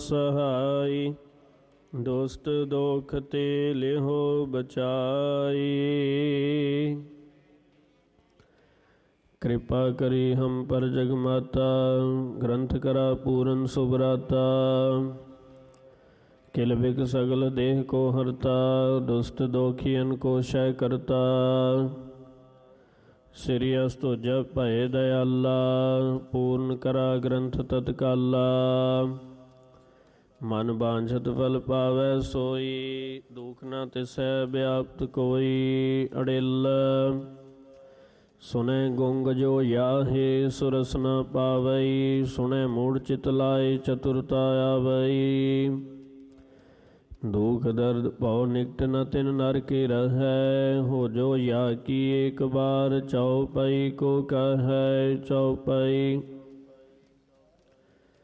ਸਹਾਈ। ਦੁਸਤ ਦੋਖ ਤੇ ਲਿਹੋ ਬਚਾਈ। ਕਿਰਪਾ ਕਰੀ ਹਮ ਪਰ ਜਗਮਾਤਾ, ਗ੍ਰੰਥ ਕਰਾ ਪੂਰਨ ਸੁਭਰਾਤਾ। ਕਿਲ ਬਿਕ ਸਗਲ ਦੇਹ ਕੋ ਹਰਤਾ, ਦੁਸਤ ਦੋਖੀਅਨ ਕੋ ਸ਼ੈ ਕਰਤਾ। ਸ੍ਰੀ ਅਸਤੁਜਾ ਭਏ ਦਇਆਲਾ, ਪੂਰਨ ਕਰਾ ਗ੍ਰੰਥ ਤਤਕਾਲਾ। ਮਨ ਬਾਂਝਤ ਫਲ ਪਾਵੈ ਸੋਈ, ਦੁਖ ਨ ਤਿਸੈ ਵਿਆਪਤ ਕੋਈ। ਅੜਿਲ ਸੁਨੈ ਗੁੰਗ ਜੋ ਯਾਹੇ, ਸੁਰਸ ਨ ਪਾਵਈ। ਸੁਨੈ ਮੂੜ ਚਿਤ ਲਾਏ, ਚਤੁਰਤਾ ਆਵਈ। ਦੁਖ ਦਰਦ ਭਉ ਨਿਕਟ ਨ ਤਿਨ ਨਰ ਕੇ ਰਹੈ, ਹੋ ਜੋ ਯਾ ਕੀ ਏਕ ਬਾਰ। ਚਉਪਈ ਕੋ ਕਹੈ ਚਉਪਈ।